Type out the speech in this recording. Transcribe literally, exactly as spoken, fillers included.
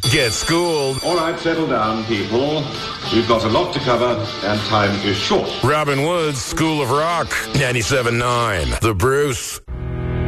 Get schooled. All right, settle down, people. We've got a lot to cover, and time is short. Robin Woods, School of Rock, ninety-seven point nine. The Bruce.